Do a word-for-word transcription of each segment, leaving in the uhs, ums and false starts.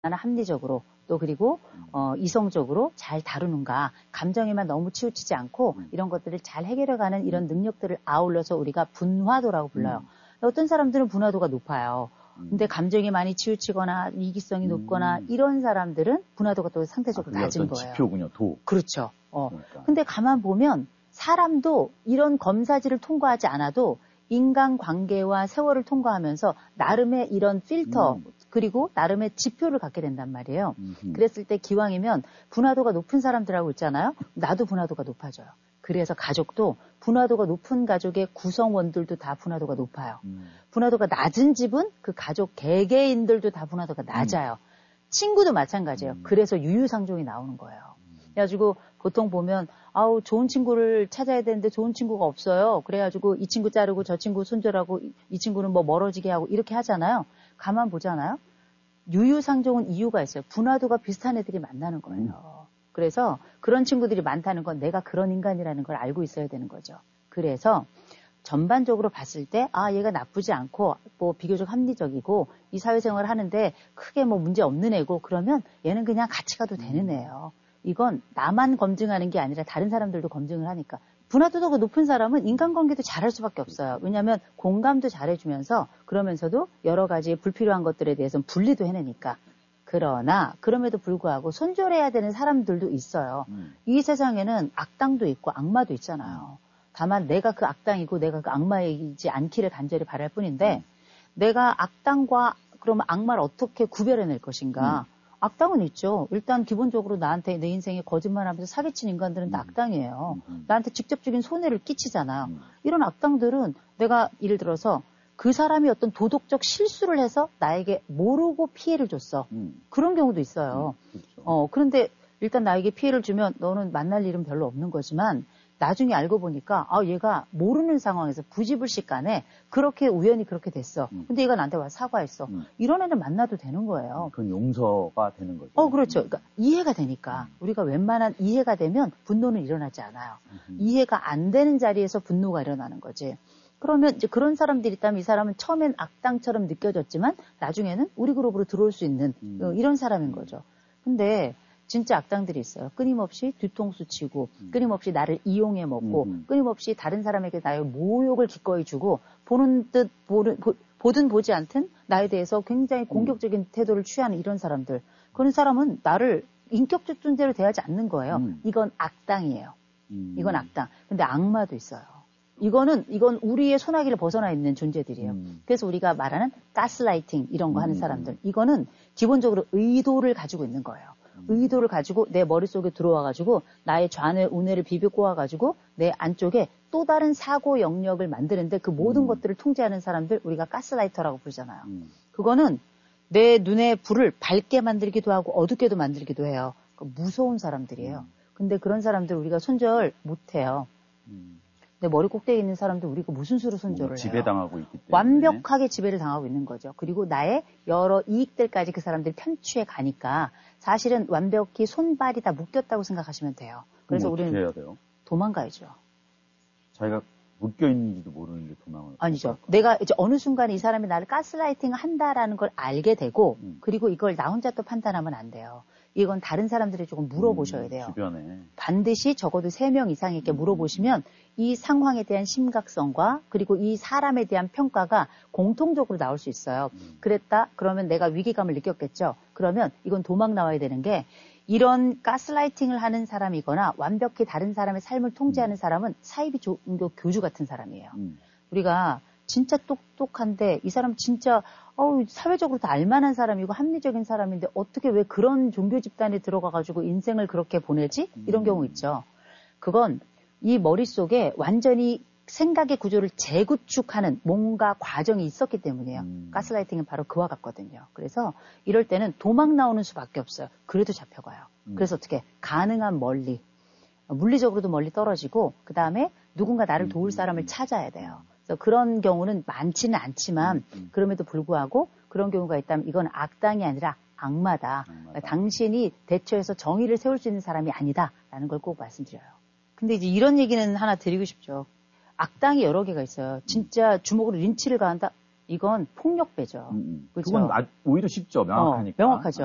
합리적으로 또 그리고 어, 이성적으로 잘 다루는가, 감정에만 너무 치우치지 않고 음. 이런 것들을 잘 해결해가는 이런 능력들을 아울러서 우리가 분화도라고 불러요. 음. 어떤 사람들은 분화도가 높아요. 근데 음. 감정이 많이 치우치거나 이기성이 높거나 음. 이런 사람들은 분화도가 또 상대적으로 아, 낮은 어떤 거예요. 지표군요, 도. 그렇죠. 어. 그러니까. 근데 가만 보면 사람도 이런 검사지를 통과하지 않아도 인간관계와 세월을 통과하면서 나름의 이런 필터 음. 그리고 나름의 지표를 갖게 된단 말이에요. 음흠. 그랬을 때 기왕이면 분화도가 높은 사람들하고 있잖아요. 나도 분화도가 높아져요. 그래서 가족도 분화도가 높은 가족의 구성원들도 다 분화도가 높아요. 음. 분화도가 낮은 집은 그 가족 개개인들도 다 분화도가 낮아요. 음. 친구도 마찬가지예요. 음. 그래서 유유상종이 나오는 거예요. 그래가지고 보통 보면 아우 좋은 친구를 찾아야 되는데 좋은 친구가 없어요. 그래가지고 이 친구 자르고 저 친구 손절하고 이, 이 친구는 뭐 멀어지게 하고 이렇게 하잖아요. 가만 보잖아요. 유유상종은 이유가 있어요. 분화도가 비슷한 애들이 만나는 거예요. 음. 그래서 그런 친구들이 많다는 건 내가 그런 인간이라는 걸 알고 있어야 되는 거죠. 그래서 전반적으로 봤을 때, 아, 얘가 나쁘지 않고, 뭐, 비교적 합리적이고, 이 사회생활을 하는데 크게 뭐 문제 없는 애고, 그러면 얘는 그냥 같이 가도 되는 애예요. 이건 나만 검증하는 게 아니라 다른 사람들도 검증을 하니까. 분화도가 높은 사람은 인간관계도 잘할 수밖에 없어요. 왜냐하면 공감도 잘해주면서, 그러면서도 여러 가지 불필요한 것들에 대해서는 분리도 해내니까. 그러나, 그럼에도 불구하고 손절해야 되는 사람들도 있어요. 음. 이 세상에는 악당도 있고 악마도 있잖아요. 다만 내가 그 악당이고 내가 그 악마이지 않기를 간절히 바랄 뿐인데 음. 내가 악당과 그러면 악마를 어떻게 구별해낼 것인가. 음. 악당은 있죠. 일단 기본적으로 나한테 내 인생에 거짓말하면서 사기친 인간들은 다 음. 악당이에요. 음. 나한테 직접적인 손해를 끼치잖아요. 음. 이런 악당들은 내가 예를 들어서 그 사람이 어떤 도덕적 실수를 해서 나에게 모르고 피해를 줬어. 음. 그런 경우도 있어요. 음. 그렇죠. 어, 그런데 일단 나에게 피해를 주면 너는 만날 일은 별로 없는 거지만 나중에 알고 보니까 아 얘가 모르는 상황에서 부지불식간에 그렇게 우연히 그렇게 됐어. 음. 근데 얘가 나한테 와 사과했어. 음. 이런 애는 만나도 되는 거예요. 그건 용서가 되는 거죠. 어 그렇죠. 그러니까 이해가 되니까 음. 우리가 웬만한 이해가 되면 분노는 일어나지 않아요. 음. 이해가 안 되는 자리에서 분노가 일어나는 거지. 그러면 이제 그런 사람들이 있다면 이 사람은 처음엔 악당처럼 느껴졌지만 나중에는 우리 그룹으로 들어올 수 있는 음. 어, 이런 사람인 거죠. 근데 진짜 악당들이 있어요. 끊임없이 뒤통수 치고 음. 끊임없이 나를 이용해 먹고 음. 끊임없이 다른 사람에게 나의 모욕을 기꺼이 주고 보는 듯 보는, 보, 보든 보지 않든 나에 대해서 굉장히 공격적인 태도를 취하는 이런 사람들. 그런 사람은 나를 인격적 존재로 대하지 않는 거예요. 음. 이건 악당이에요. 음. 이건 악당. 근데 악마도 있어요. 이거는 이건 우리의 소나기를 벗어나 있는 존재들이에요. 음. 그래서 우리가 말하는 가스라이팅 이런 거 하는 음. 사람들. 이거는 기본적으로 의도를 가지고 있는 거예요. 음. 의도를 가지고 내 머릿속에 들어와가지고 나의 좌뇌, 우뇌를 비벼 꼬아가지고 내 안쪽에 또 다른 사고 영역을 만드는데 그 모든 음. 것들을 통제하는 사람들 우리가 가스라이터라고 부르잖아요. 음. 그거는 내 눈에 불을 밝게 만들기도 하고 어둡게도 만들기도 해요. 무서운 사람들이에요. 음. 근데 그런 사람들 우리가 손절 못해요. 음. 내 머리 꼭대기에 있는 사람들 우리가 무슨 수로 손절을 해요? 지배당하고 있기 때문에. 완벽하게 지배를 당하고 있는 거죠. 그리고 나의 여러 이익들까지 그 사람들이 편취해 가니까 사실은 완벽히 손발이 다 묶였다고 생각하시면 돼요. 그래서 어떻게 우리는 해야 돼요? 도망가야죠. 자기가 묶여 있는지도 모르는데 도망을. 아니죠. 내가 이제 어느 순간에 이 사람이 나를 가스라이팅 한다라는 걸 알게 되고 음. 그리고 이걸 나 혼자 또 판단하면 안 돼요. 이건 다른 사람들이 조금 물어보셔야 돼요. 음, 주변에. 반드시 적어도 세 명 이상에게 물어보시면 이 상황에 대한 심각성과 그리고 이 사람에 대한 평가가 공통적으로 나올 수 있어요. 음. 그랬다? 그러면 내가 위기감을 느꼈겠죠. 그러면 이건 도망 나와야 되는 게 이런 가스라이팅을 하는 사람이거나 완벽히 다른 사람의 삶을 통제하는 음. 사람은 사이비 종교 교주 같은 사람이에요. 음. 우리가 진짜 똑똑한데 이 사람 진짜 어우, 사회적으로 다 알만한 사람이고 합리적인 사람인데 어떻게 왜 그런 종교 집단에 들어가가지고 인생을 그렇게 보내지? 이런 음. 경우 있죠. 그건 이 머릿속에 완전히 생각의 구조를 재구축하는 뭔가 과정이 있었기 때문이에요. 음. 가스라이팅은 바로 그와 같거든요. 그래서 이럴 때는 도망 나오는 수밖에 없어요. 그래도 잡혀가요. 음. 그래서 어떻게 가능한 멀리 물리적으로도 멀리 떨어지고 그 다음에 누군가 나를 도울 사람을 찾아야 돼요. 그래서 그런 경우는 많지는 않지만 음, 음. 그럼에도 불구하고 그런 경우가 있다면 이건 악당이 아니라 악마다. 악마다. 당신이 대처해서 정의를 세울 수 있는 사람이 아니다라는 걸 꼭 말씀드려요. 근데 이제 이런 얘기는 하나 드리고 싶죠. 악당이 여러 개가 있어요. 진짜 주먹으로 린치를 가한다? 이건 폭력배죠. 음, 음. 그렇죠? 그건 아, 오히려 쉽죠. 명확하니까. 어, 명확하죠.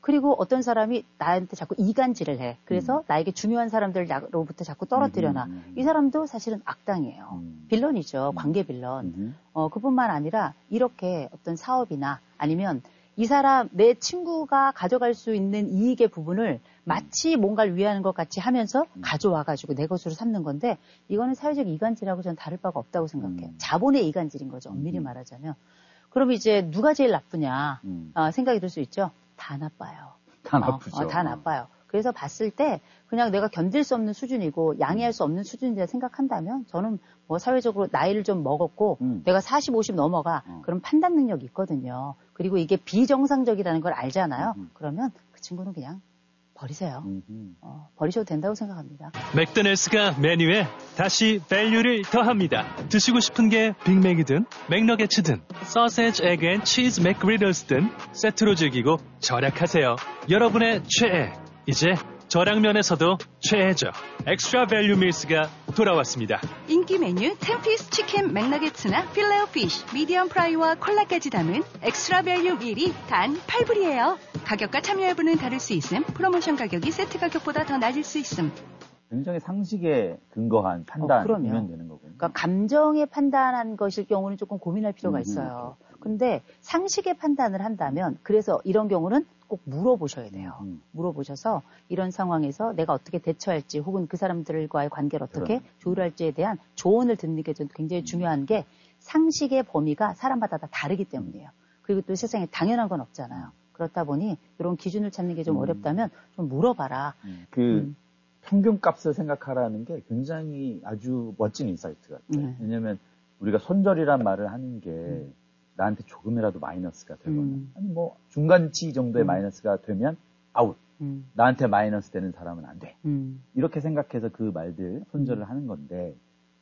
그리고 어떤 사람이 나한테 자꾸 이간질을 해. 그래서 음. 나에게 중요한 사람들로부터 자꾸 떨어뜨려놔. 음. 이 사람도 사실은 악당이에요. 음. 빌런이죠. 관계 빌런. 음. 어, 그뿐만 아니라 이렇게 어떤 사업이나 아니면 이 사람, 내 친구가 가져갈 수 있는 이익의 부분을 마치 뭔가를 위하는 것 같이 하면서 음. 가져와가지고 내 것으로 삼는 건데 이거는 사회적 이간질하고 저는 다를 바가 없다고 생각해요. 음. 자본의 이간질인 거죠. 엄밀히 음. 말하자면. 그럼 이제 누가 제일 나쁘냐 음. 어, 생각이 들 수 있죠. 다 나빠요. 다 나쁘죠. 어, 어, 다 나빠요. 그래서 봤을 때 그냥 내가 견딜 수 없는 수준이고 양해할 수 없는 수준이라 생각한다면 저는 뭐 사회적으로 나이를 좀 먹었고 음. 내가 사십, 오십 넘어가 어. 그럼 판단 능력이 있거든요. 그리고 이게 비정상적이라는 걸 알잖아요. 음. 그러면 그 친구는 그냥 버리세요. 어, 버리셔도 된다고 생각합니다. 맥도날드가 메뉴에 다시 밸류를 더합니다. 드시고 싶은 게 빅맥이든 맥너게츠든 소세지, 에그 앤 치즈 맥그리들스든 세트로 즐기고 절약하세요. 여러분의 최애, 이제 저량면에서도 최애죠. 엑스트라 밸류 밀스가 돌아왔습니다. 인기 메뉴 텐 피스 치킨 맥너게츠나 필레오 피쉬, 미디엄 프라이와 콜라까지 담은 엑스트라 밸류 밀이 단 팔 불이에요. 가격과 참여 여부는 다를 수 있음. 프로모션 가격이 세트 가격보다 더 낮을 수 있음. 굉장히 상식에 근거한 판단이면 어, 되는 거군요. 그러니까 감정에 판단한 것일 경우는 조금 고민할 필요가 있어요. 근데 상식에 판단을 한다면 그래서 이런 경우는 꼭 물어보셔야 돼요. 음. 물어보셔서 이런 상황에서 내가 어떻게 대처할지 혹은 그 사람들과의 관계를 어떻게 그럼. 조율할지에 대한 조언을 듣는 게 굉장히 중요한 게 상식의 범위가 사람마다 다 다르기 때문이에요. 그리고 또 세상에 당연한 건 없잖아요. 그렇다 보니 이런 기준을 찾는 게 좀 음. 어렵다면 좀 물어봐라. 음. 그 음. 평균값을 생각하라는 게 굉장히 아주 멋진 인사이트 같아요. 음. 왜냐하면 우리가 손절이란 말을 하는 게 음. 나한테 조금이라도 마이너스가 되거나 음. 아니 뭐 중간치 정도의 음. 마이너스가 되면 아웃. 음. 나한테 마이너스 되는 사람은 안 돼. 음. 이렇게 생각해서 그 말들 손절을 음. 하는 건데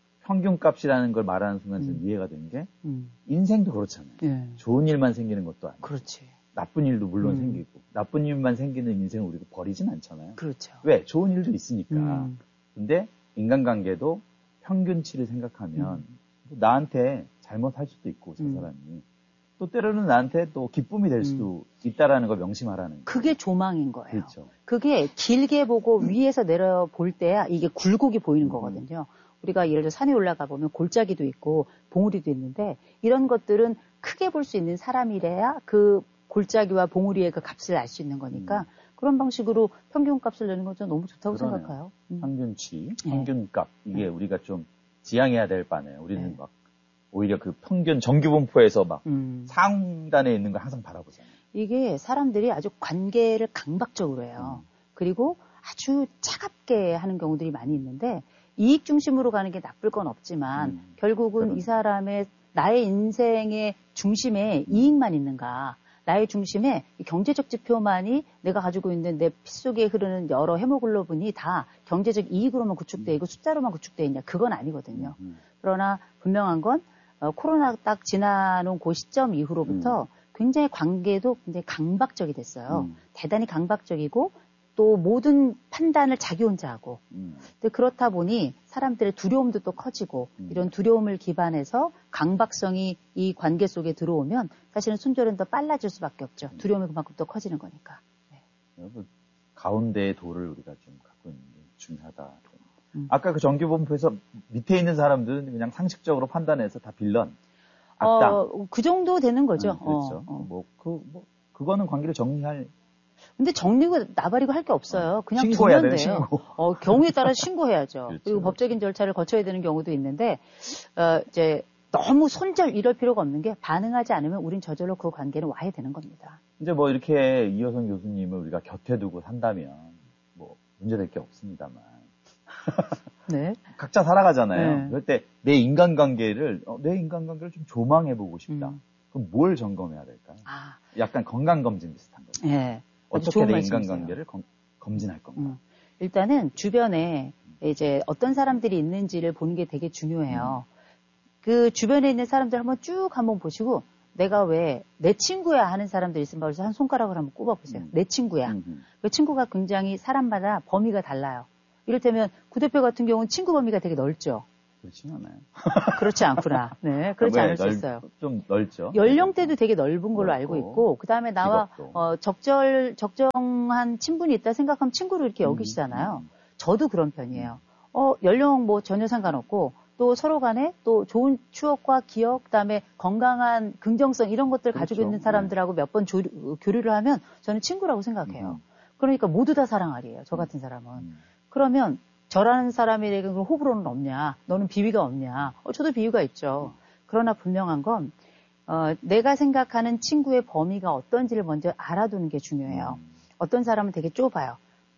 평균값이라는 걸 말하는 순간 좀 음. 이해가 된 게 음. 인생도 그렇잖아요. 예. 좋은 일만 생기는 것도 아니고 그렇지. 나쁜 일도 물론 음. 생기고 나쁜 일만 생기는 인생을 우리가 버리진 않잖아요. 그렇죠. 왜? 좋은 일도 있으니까. 음. 근데 인간관계도 평균치를 생각하면 음. 나한테 잘못할 수도 있고 저 사람이 음. 또 때로는 나한테 또 기쁨이 될 수도 음. 있다라는 걸 명심하라는 거예요. 그게 조망인 거예요. 그렇죠. 그게 길게 보고 위에서 내려볼 때야 이게 굴곡이 보이는 음. 거거든요. 우리가 예를 들어 산에 올라가 보면 골짜기도 있고 봉우리도 있는데 이런 것들은 크게 볼 수 있는 사람이래야 그 골짜기와 봉우리의 그 값을 알 수 있는 거니까 음. 그런 방식으로 평균값을 내는 건 저는 너무 좋다고 그러네요. 생각해요. 음. 평균치, 평균값 네. 이게 네. 우리가 좀 지향해야 될 바네요. 우리는 네. 막 오히려 그 평균 정규분포에서 막 음. 상단에 있는 걸 항상 바라보잖아요. 이게 사람들이 아주 관계를 강박적으로 해요. 음. 그리고 아주 차갑게 하는 경우들이 많이 있는데 이익 중심으로 가는 게 나쁠 건 없지만 음. 결국은 그럼. 이 사람의 나의 인생의 중심에 이익만 있는가 나의 중심에 경제적 지표만이 내가 가지고 있는 내 피 속에 흐르는 여러 헤모글로빈이 다 경제적 이익으로만 구축되어 있고 숫자로만 구축되어 있냐 그건 아니거든요. 음. 그러나 분명한 건 어, 코로나 딱 지나놓은 그 시점 이후로부터 음. 굉장히 관계도 굉장히 강박적이 됐어요. 음. 대단히 강박적이고 또 모든 판단을 자기 혼자 하고 음. 근데 그렇다 보니 사람들의 두려움도 또 커지고 음. 이런 두려움을 기반해서 강박성이 이 관계 속에 들어오면 사실은 손절은 더 빨라질 수밖에 없죠. 음. 두려움이 그만큼 더 커지는 거니까. 네. 가운데의 도를 우리가 좀 갖고 있는 게 중요하다. 음. 아까 그 정규분포에서 밑에 있는 사람들은 그냥 상식적으로 판단해서 다 빌런, 악당. 어, 그 정도 되는 거죠. 음, 그렇죠. 어, 어. 뭐, 그, 뭐, 그거는 관계를 정리할. 근데 정리고 나발이고 할 게 없어요. 그냥 신고해야 두면 돼요. 돼요. 신고. 어, 경우에 따라 신고해야죠. 그렇죠. 그리고 법적인 절차를 거쳐야 되는 경우도 있는데, 어, 이제 너무 손절 이럴 필요가 없는 게 반응하지 않으면 우린 저절로 그 관계는 와야 되는 겁니다. 이제 뭐 이렇게 이효성 교수님을 우리가 곁에 두고 산다면 뭐 문제될 게 없습니다만. 네. 각자 살아가잖아요. 네. 그럴 때 내 인간관계를 어, 내 인간관계를 좀 조망해보고 싶다. 음. 그럼 뭘 점검해야 될까요? 아. 약간 건강검진 비슷한 거죠. 네. 어떻게 내 인간관계를 검, 검진할 건가? 음. 일단은 주변에 이제 어떤 사람들이 있는지를 보는 게 되게 중요해요. 음. 그 주변에 있는 사람들 한번 쭉 한번 보시고 내가 왜 내 친구야 하는 사람들 있으면 그래서 한 손가락을 한번 꼽아보세요. 음. 내 친구야. 음. 그 친구가 굉장히 사람마다 범위가 달라요. 이를테면 구 대표 같은 경우는 친구 범위가 되게 넓죠. 그렇진 않아요. 그렇지 않구나. 네, 그렇지 않을 수 있어요. 좀 넓죠. 연령대도 되게 넓은 걸로 알고 있고, 그 다음에 나와 어, 적절 적정한 친분이 있다 생각하면 친구로 이렇게 여기시잖아요. 음, 음. 저도 그런 편이에요. 어, 연령 뭐 전혀 상관없고, 또 서로 간에 또 좋은 추억과 기억, 그다음에 건강한 긍정성 이런 것들 그렇죠. 가지고 있는 사람들하고 몇 번 교류를 하면 저는 친구라고 생각해요. 음. 그러니까 모두 다 사랑하리에요. 저 같은 사람은. 음. 그러면 저라는 사람에게 호불호는 없냐? 너는 비위가 없냐? 어, 저도 비위가 있죠. 그러나 분명한 건 어, 내가 생각하는 친구의 범위가 어떤지를 먼저 알아두는 게 중요해요. 음. 어떤 사람은 되게 좁아요.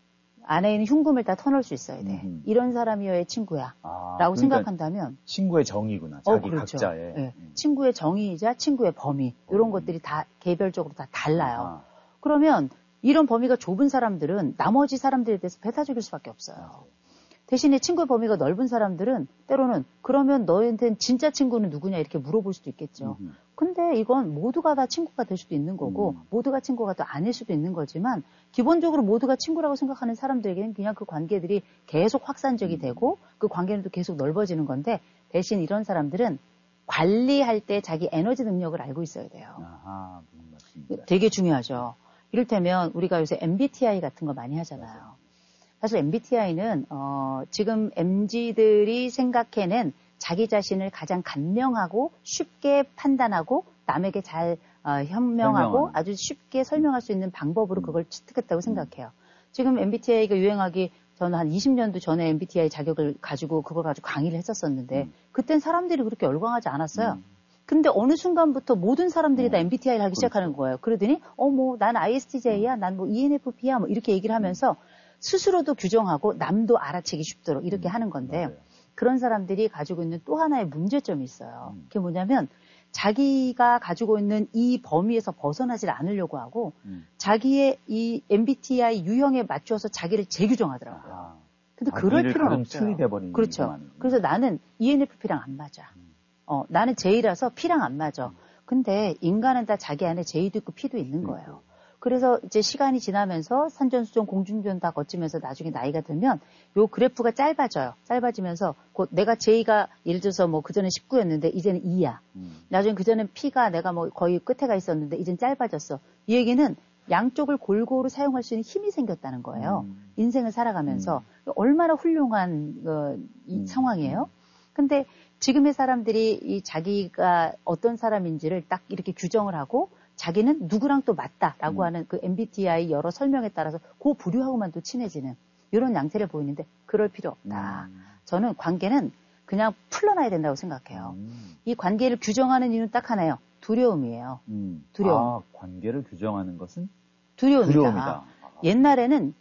안에 있는 흉금을 다 터놓을 수 있어야 돼. 음흠. 이런 사람이어야 친구야. 아, 라고 그러니까 생각한다면. 친구의 정의구나. 자기 어, 그렇죠. 각자의. 네. 음. 친구의 정의이자 친구의 범위. 이런 음. 것들이 다 개별적으로 다 달라요. 아. 그러면 이런 범위가 좁은 사람들은 나머지 사람들에 대해서 배타적일 수밖에 없어요. 아. 대신에 친구의 범위가 넓은 사람들은 때로는 그러면 너한테는 진짜 친구는 누구냐 이렇게 물어볼 수도 있겠죠. 음흠. 근데 이건 모두가 다 친구가 될 수도 있는 거고 음. 모두가 친구가 또 아닐 수도 있는 거지만 기본적으로 모두가 친구라고 생각하는 사람들에게는 그냥 그 관계들이 계속 확산적이 음. 되고 그 관계는 또 계속 넓어지는 건데 대신 이런 사람들은 관리할 때 자기 에너지 능력을 알고 있어야 돼요. 아하, 맞습니다. 되게 중요하죠. 이를테면 우리가 요새 엠비티아이 같은 거 많이 하잖아요. 사실 엠비티아이는 어, 지금 엠지들이 생각해낸 자기 자신을 가장 간명하고 쉽게 판단하고 남에게 잘 어, 현명하고 설명하는. 아주 쉽게 설명할 수 있는 방법으로 음. 그걸 취득했다고 생각해요. 지금 엠비티아이가 유행하기 저는 한 이십 년도 전에 엠비티아이 자격을 가지고 그걸 가지고 강의를 했었었는데 음. 그땐 사람들이 그렇게 열광하지 않았어요. 음. 근데 어느 순간부터 모든 사람들이 어, 다 엠비티아이를 하기 그렇죠. 시작하는 거예요. 그러더니 어 뭐 난 아이에스티제이야, 난 뭐 이엔에프피야 뭐 이렇게 얘기를 하면서 스스로도 규정하고 남도 알아채기 쉽도록 이렇게 음. 하는 건데 맞아요. 그런 사람들이 가지고 있는 또 하나의 문제점이 있어요. 음. 그게 뭐냐면 자기가 가지고 있는 이 범위에서 벗어나질 않으려고 하고 음. 자기의 이 엠비티아이 유형에 맞춰서 자기를 재규정하더라고요. 아. 근데 그럴 필요는 없어요. 그렇죠. 그래서 나는 이엔에프피랑 안 맞아. 음. 어, 나는 J라서 P랑 안 맞아. 음. 근데 인간은 다 자기 안에 J도 있고 P도 있는 거예요. 그래서 이제 시간이 지나면서 산전수전 공중전 다 거치면서 나중에 나이가 들면 요 그래프가 짧아져요. 짧아지면서 곧 내가 J가 예를 들어서 뭐 그전에 십구였는데 이제는 이야. 음. 나중에 그전엔 P가 내가 뭐 거의 끝에 가 있었는데 이제는 짧아졌어. 이 얘기는 양쪽을 골고루 사용할 수 있는 힘이 생겼다는 거예요. 음. 인생을 살아가면서. 음. 얼마나 훌륭한 어, 이 음. 상황이에요. 근데 지금의 사람들이 이 자기가 어떤 사람인지를 딱 이렇게 규정을 하고 자기는 누구랑 또 맞다라고 음. 하는 그 엠비티아이 여러 설명에 따라서 그 부류하고만 또 친해지는 이런 양태를 보이는데 그럴 필요 없다. 음. 저는 관계는 그냥 풀러놔야 된다고 생각해요. 음. 이 관계를 규정하는 이유는 딱 하나예요. 두려움이에요. 음. 두려움. 아, 관계를 규정하는 것은? 두려움이다. 두려움이다. 옛날에는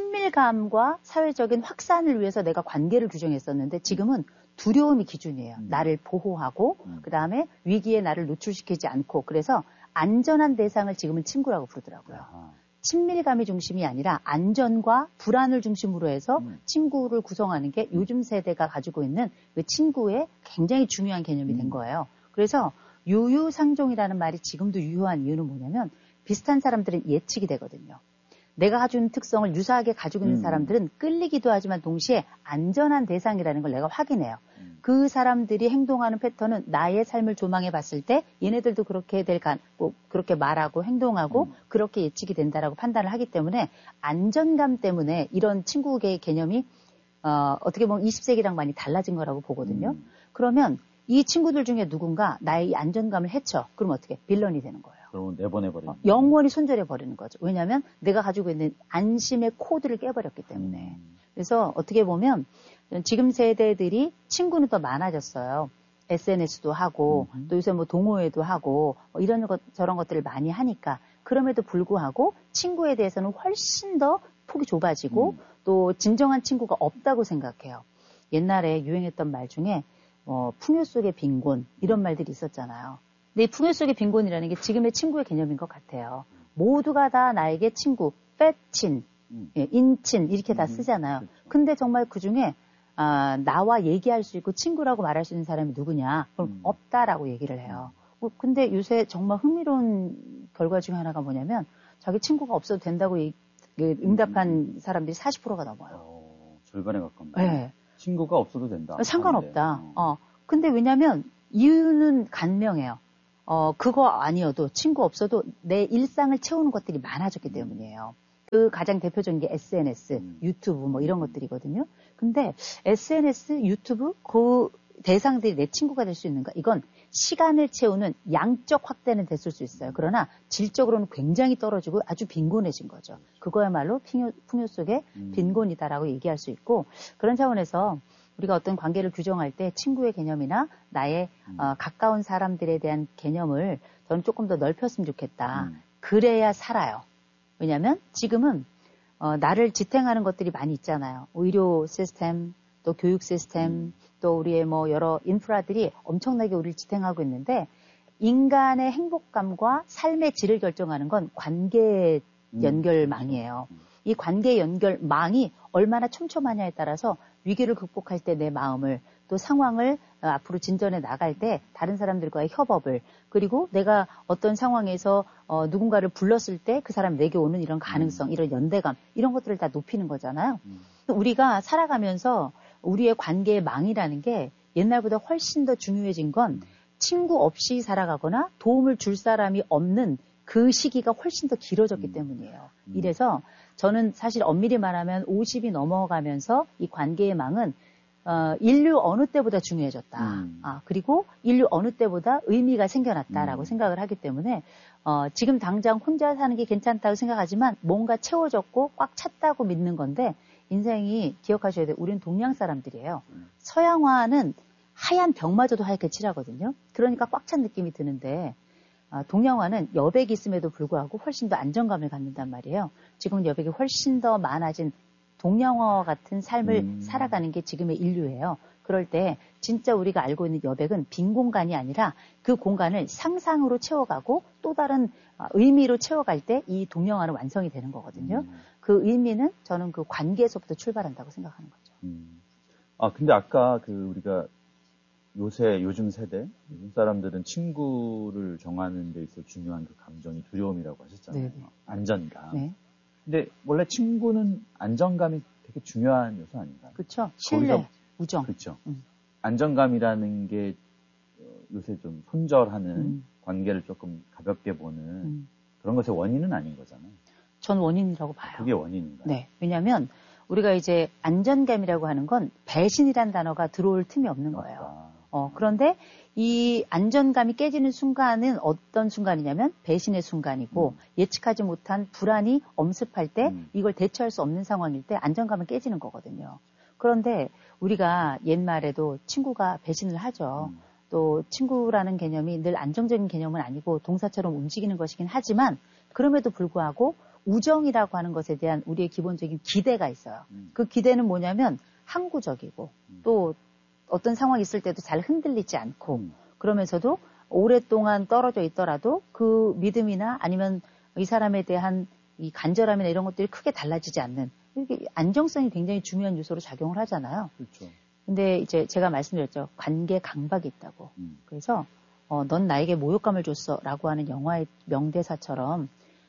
친밀감과 사회적인 확산을 위해서 내가 관계를 규정했었는데 지금은 두려움이 기준이에요. 음. 나를 보호하고 음. 그다음에 위기에 나를 노출시키지 않고 그래서 안전한 대상을 지금은 친구라고 부르더라고요. 아하. 친밀감이 중심이 아니라 안전과 불안을 중심으로 해서 음. 친구를 구성하는 게 요즘 세대가 가지고 있는 그 친구의 굉장히 중요한 개념이 음. 된 거예요. 그래서 유유상종이라는 말이 지금도 유효한 이유는 뭐냐면 비슷한 사람들은 예측이 되거든요. 내가 가지고 있는 특성을 유사하게 가지고 있는 음. 사람들은 끌리기도 하지만 동시에 안전한 대상이라는 걸 내가 확인해요. 음. 그 사람들이 행동하는 패턴은 나의 삶을 조망해 봤을 때 얘네들도 그렇게 될 간, 뭐 그렇게 말하고 행동하고 음. 그렇게 예측이 된다라고 판단을 하기 때문에 안전감 때문에 이런 친구의 개념이 어, 어떻게 보면 이십 세기랑 많이 달라진 거라고 보거든요. 음. 그러면 이 친구들 중에 누군가 나의 안전감을 해쳐. 그럼 어떻게? 빌런이 되는 거예요. 그럼 내보내버리는 어, 영원히 손절해버리는 거죠. 왜냐하면 내가 가지고 있는 안심의 코드를 깨버렸기 때문에. 음. 그래서 어떻게 보면 지금 세대들이 친구는 더 많아졌어요. 에스엔에스도 하고 음. 또 요새 뭐 동호회도 하고 뭐 이런 것 저런 것들을 많이 하니까 그럼에도 불구하고 친구에 대해서는 훨씬 더 폭이 좁아지고 음. 또 진정한 친구가 없다고 생각해요. 옛날에 유행했던 말 중에 어, 풍요 속의 빈곤 이런 말들이 있었잖아요. 근데 이 풍요 속의 빈곤이라는 게 지금의 친구의 개념인 것 같아요. 모두가 다 나에게 친구, 빼친, 음. 예, 인친 이렇게 다 쓰잖아요. 음, 그렇죠. 근데 정말 그중에 아, 나와 얘기할 수 있고 친구라고 말할 수 있는 사람이 누구냐? 그럼 음. 없다라고 얘기를 해요. 어, 근데 요새 정말 흥미로운 결과 중에 하나가 뭐냐면 자기 친구가 없어도 된다고 이, 그, 응답한 음. 사람들이 사십 퍼센트가 넘어요. 어, 절반에 가깝네요. 네. 친구가 없어도 된다. 상관없다. 어. 어. 근데 왜냐면 이유는 간명해요. 어, 그거 아니어도 친구 없어도 내 일상을 채우는 것들이 많아졌기 때문이에요. 그 가장 대표적인 게 에스엔에스, 음. 유튜브 뭐 이런 것들이거든요. 근데 에스엔에스, 유튜브 그 대상들이 내 친구가 될 수 있는가? 이건 시간을 채우는 양적 확대는 됐을 수 있어요. 그러나 질적으로는 굉장히 떨어지고 아주 빈곤해진 거죠. 그거야말로 풍요, 풍요 속의 빈곤이다라고 얘기할 수 있고 그런 차원에서 우리가 어떤 관계를 규정할 때 친구의 개념이나 나의 어, 가까운 사람들에 대한 개념을 저는 조금 더 넓혔으면 좋겠다. 그래야 살아요. 왜냐하면 지금은 어, 나를 지탱하는 것들이 많이 있잖아요. 의료 시스템, 또 교육 시스템, 음. 또 우리의 뭐 여러 인프라들이 엄청나게 우리를 지탱하고 있는데 인간의 행복감과 삶의 질을 결정하는 건 관계 연결망이에요. 음. 이 관계 연결망이 얼마나 촘촘하냐에 따라서 위기를 극복할 때 내 마음을 또 상황을 앞으로 진전해 나갈 때 다른 사람들과의 협업을 그리고 내가 어떤 상황에서 어, 누군가를 불렀을 때 그 사람이 내게 오는 이런 가능성, 음. 이런 연대감 이런 것들을 다 높이는 거잖아요. 음. 우리가 살아가면서 우리의 관계의 망이라는 게 옛날보다 훨씬 더 중요해진 건 친구 없이 살아가거나 도움을 줄 사람이 없는 그 시기가 훨씬 더 길어졌기 음. 때문이에요. 음. 이래서 저는 사실 엄밀히 말하면 오십이 넘어가면서 이 관계의 망은 어, 인류 어느 때보다 중요해졌다. 음. 아, 그리고 인류 어느 때보다 의미가 생겨났다라고 음. 생각을 하기 때문에 어, 지금 당장 혼자 사는 게 괜찮다고 생각하지만 뭔가 채워졌고 꽉 찼다고 믿는 건데 인생이 기억하셔야 돼요. 우린 동양 사람들이에요. 음. 서양화는 하얀 벽마저도 하얗게 칠하거든요. 그러니까 꽉 찬 느낌이 드는데 아, 동양화는 여백이 있음에도 불구하고 훨씬 더 안정감을 갖는단 말이에요. 지금은 여백이 훨씬 더 많아진 동양화 같은 삶을 음. 살아가는 게 지금의 인류예요. 그럴 때 진짜 우리가 알고 있는 여백은 빈 공간이 아니라 그 공간을 상상으로 채워가고 또 다른 의미로 채워갈 때 이 동양화는 완성이 되는 거거든요. 음. 그 의미는 저는 그 관계에서부터 출발한다고 생각하는 거죠. 음. 아 근데 아까 그 우리가 요새 요즘 세대 요즘 사람들은 친구를 정하는 데 있어 중요한 그 감정이 두려움이라고 하셨잖아요. 네네. 안전감. 네. 근데 원래 친구는 안정감이 되게 중요한 요소 아닌가요? 그렇죠. 신뢰, 우정. 그렇죠. 음. 안정감이라는 게 요새 좀 손절하는 음. 관계를 조금 가볍게 보는 음. 그런 것의 원인은 아닌 거잖아요. 전 원인이라고 봐요. 그게 원인인가요? 네. 왜냐하면 우리가 이제 안전감이라고 하는 건 배신이란 단어가 들어올 틈이 없는 거예요. 아. 어, 그런데 이 안전감이 깨지는 순간은 어떤 순간이냐면 배신의 순간이고 음. 예측하지 못한 불안이 엄습할 때 음. 이걸 대처할 수 없는 상황일 때 안정감은 깨지는 거거든요. 그런데 우리가 옛말에도 친구가 배신을 하죠. 음. 또 친구라는 개념이 늘 안정적인 개념은 아니고 동사처럼 움직이는 것이긴 하지만 그럼에도 불구하고 우정이라고 하는 것에 대한 우리의 기본적인 기대가 있어요. 음. 그 기대는 뭐냐면 항구적이고 음. 또 어떤 상황이 있을 때도 잘 흔들리지 않고 음. 그러면서도 오랫동안 떨어져 있더라도 그 믿음이나 아니면 이 사람에 대한 이 간절함이나 이런 것들이 크게 달라지지 않는 이게 안정성이 굉장히 중요한 요소로 작용을 하잖아요. 그렇죠. 근데 이제 제가 말씀드렸죠. 관계 강박이 있다고. 음. 그래서 어, 넌 나에게 모욕감을 줬어라고 하는 영화의 명대사처럼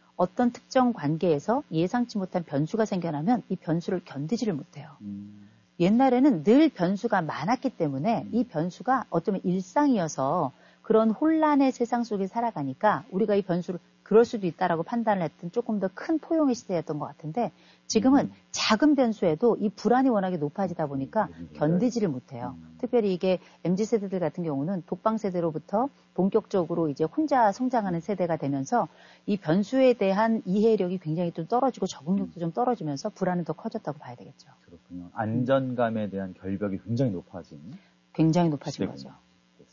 어떤 특정 관계에서 예상치 못한 변수가 생겨나면 이 변수를 견디지를 못해요. 음. 옛날에는 늘 변수가 많았기 때문에 이 변수가 어쩌면 일상이어서 그런 혼란의 세상 속에 살아가니까 우리가 이 변수를 그럴 수도 있다라고 판단을 했던 조금 더 큰 포용의 시대였던 것 같은데 지금은 음. 작은 변수에도 이 불안이 워낙에 높아지다 보니까 견디지를 못해요. 음. 특별히 이게 엠지 세대들 같은 경우는 독방 세대로부터 본격적으로 이제 혼자 성장하는 세대가 되면서 이 변수에 대한 이해력이 굉장히 좀 떨어지고 적응력도 좀 떨어지면서 불안은 더 커졌다고 봐야 되겠죠. 그렇군요. 안전감에 대한 결벽이 굉장히 높아진 굉장히 높아진 시대군요. 거죠.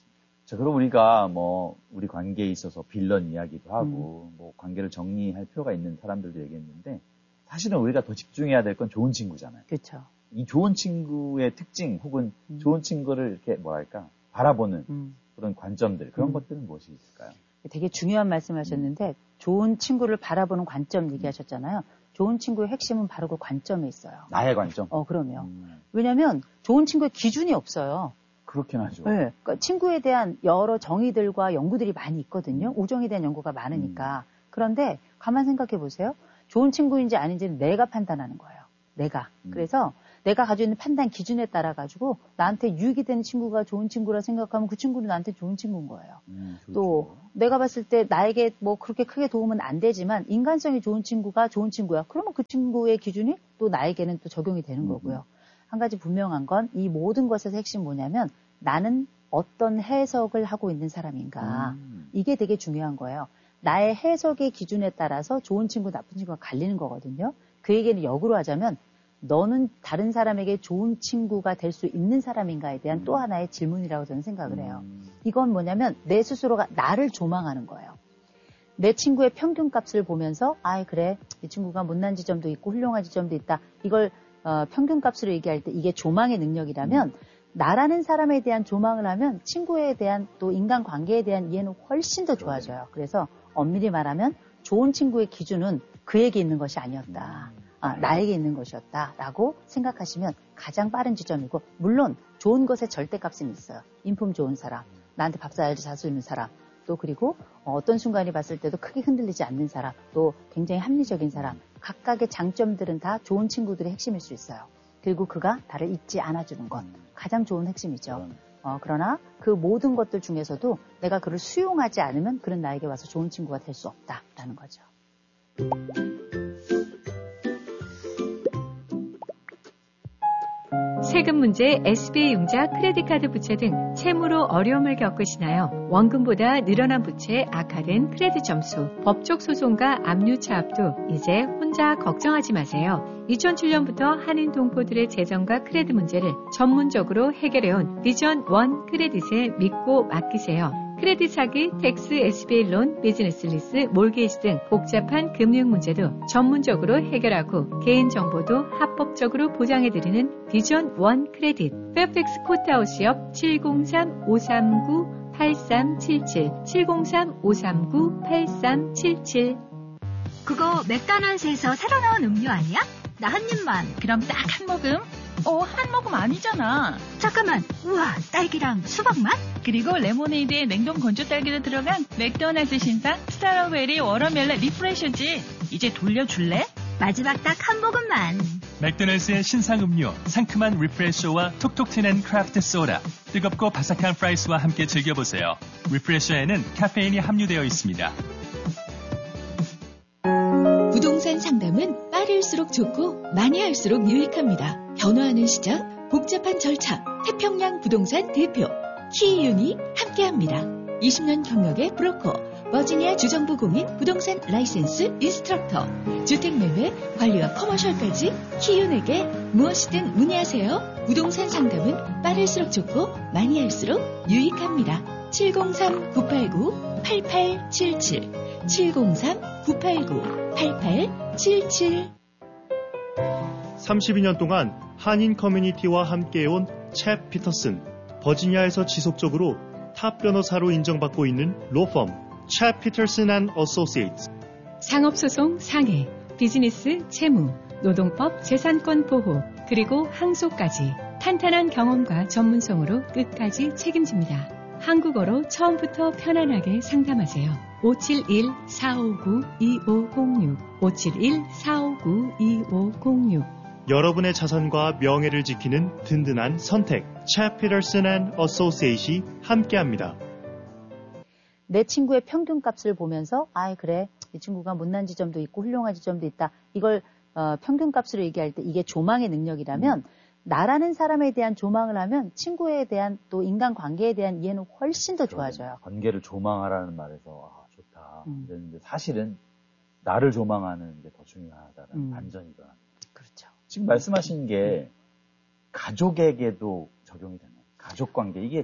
자, 그럼 우리가 뭐 우리 관계에 있어서 빌런 이야기도 하고 음. 뭐 관계를 정리할 필요가 있는 사람들도 얘기했는데 사실은 우리가 더 집중해야 될 건 좋은 친구잖아요. 그렇죠. 이 좋은 친구의 특징 혹은 음. 좋은 친구를 이렇게 뭐랄까 바라보는 음. 그런 관점들 그런 음. 것들은 무엇이 있을까요? 되게 중요한 말씀하셨는데 음. 좋은 친구를 바라보는 관점 얘기하셨잖아요. 좋은 친구의 핵심은 바로 그 관점에 있어요. 나의 관점? 어, 그럼요. 음. 왜냐하면 좋은 친구의 기준이 없어요. 그렇긴 하죠. 네. 그러니까 친구에 대한 여러 정의들과 연구들이 많이 있거든요. 우정에 대한 연구가 많으니까. 음. 그런데 가만 생각해 보세요. 좋은 친구인지 아닌지는 내가 판단하는 거예요. 내가. 음. 그래서 내가 가지고 있는 판단 기준에 따라 가지고 나한테 유익이 되는 친구가 좋은 친구라 생각하면 그 친구는 나한테 좋은 친구인 거예요. 음, 또 내가 봤을 때 나에게 뭐 그렇게 크게 도움은 안 되지만 인간성이 좋은 친구가 좋은 친구야. 그러면 그 친구의 기준이 또 나에게는 또 적용이 되는 음. 거고요. 한 가지 분명한 건 이 모든 것에서 핵심 뭐냐면 나는 어떤 해석을 하고 있는 사람인가. 음. 이게 되게 중요한 거예요. 나의 해석의 기준에 따라서 좋은 친구, 나쁜 친구가 갈리는 거거든요. 그 얘기는 역으로 하자면 너는 다른 사람에게 좋은 친구가 될 수 있는 사람인가에 대한 음. 또 하나의 질문이라고 저는 생각을 해요. 음. 이건 뭐냐면 내 스스로가 나를 조망하는 거예요. 내 친구의 평균값을 보면서 아 그래 이 친구가 못난 지점도 있고 훌륭한 지점도 있다. 이걸 어, 평균값으로 얘기할 때 이게 조망의 능력이라면 음. 나라는 사람에 대한 조망을 하면 친구에 대한 또 인간관계에 대한 이해는 훨씬 더 좋아져요. 그래서 엄밀히 말하면 좋은 친구의 기준은 그에게 있는 것이 아니었다. 아, 나에게 있는 것이었다라고 생각하시면 가장 빠른 지점이고 물론 좋은 것에 절대값은 있어요. 인품 좋은 사람, 나한테 밥 잘 사주는 사람, 또 그리고 어떤 순간이 봤을 때도 크게 흔들리지 않는 사람, 또 굉장히 합리적인 사람, 각각의 장점들은 다 좋은 친구들의 핵심일 수 있어요. 그리고 그가 나를 잊지 않아주는 것, 가장 좋은 핵심이죠. 어, 그러나 그 모든 것들 중에서도 내가 그를 수용하지 않으면 그는 나에게 와서 좋은 친구가 될 수 없다라는 거죠. 세금 문제, 에스비아이 융자, 크레딧카드 부채 등 채무로 어려움을 겪으시나요? 원금보다 늘어난 부채, 악화된 크레딧 점수, 법적 소송과 압류 차압도 이제 혼자 걱정하지 마세요. 이천칠 년부터 한인 동포들의 재정과 크레딧 문제를 전문적으로 해결해온 비전 원 크레딧에 믿고 맡기세요. 크레딧 사기, 텍스, 에스비아이 론, 비즈니스 리스, 몰게이지 등 복잡한 금융 문제도 전문적으로 해결하고 개인정보도 합법적으로 보장해드리는 비전 원 크레딧. 페어팩스 코트하우스 옆 칠공삼 오삼구 팔삼칠칠 칠공삼 오삼구 팔삼칠칠. 그거 맥도날드에서 새로 나온 음료 아니야? 나 한 입만. 그럼 딱 한 모금? 어, 한 모금 아니잖아. 잠깐만. 우와, 딸기랑 수박 맛? 그리고 레모네이드에 냉동 건조 딸기도 들어간 맥도날드 신상 스트로베리 워터멜론 리프레셔지. 이제 돌려줄래? 마지막 딱 한 모금만. 맥도날드의 신상 음료, 상큼한 리프레셔와 톡톡 튀는 크래프트 소다, 뜨겁고 바삭한 프라이스와 함께 즐겨보세요. 리프레셔에는 카페인이 함유되어 있습니다. 부동산 상담은 빠를수록 좋고 많이 할수록 유익합니다. 변화하는 시장, 복잡한 절차, 태평양 부동산 대표 키이윤이 함께합니다. 이십 년 경력의 브로커, 버지니아 주정부 공인 부동산 라이센스 인스트럭터, 주택매매, 관리와 커머셜까지 키이윤에게 무엇이든 문의하세요. 부동산 상담은 빠를수록 좋고 많이 할수록 유익합니다. 칠공삼 구팔구 팔팔칠칠 칠공삼 구팔구 팔팔칠칠. 삼십이 년 동안 한인 커뮤니티와 함께해온 챕 피터슨, 버지니아에서 지속적으로 탑 변호사로 인정받고 있는 로펌 챕 피터슨 앤 어소시에이츠. 상업소송 상해, 비즈니스 채무, 노동법 재산권 보호, 그리고 항소까지 탄탄한 경험과 전문성으로 끝까지 책임집니다. 한국어로 처음부터 편안하게 상담하세요. 오칠일 사오구 이오공육 오칠일 사오구 이오공육. 여러분의 자산과 명예를 지키는 든든한 선택 챕 피터슨 앤 어소시에이트이 함께합니다. 내 친구의 평균값을 보면서 아 그래 이 친구가 못난 지점도 있고 훌륭한 지점도 있다. 이걸 어, 평균값으로 얘기할 때 이게 조망의 능력이라면 음. 나라는 사람에 대한 조망을 하면 친구에 대한 또 인간관계에 대한 이해는 훨씬 더 좋아져요. 관계를 조망하라는 말에서 아, 좋다. 음. 그랬는데 사실은 나를 조망하는 게 더 중요하다는 음. 반전이 일어납니다. 그렇죠. 지금 말씀하신 게 가족에게도 적용이 되나요? 가족관계. 이게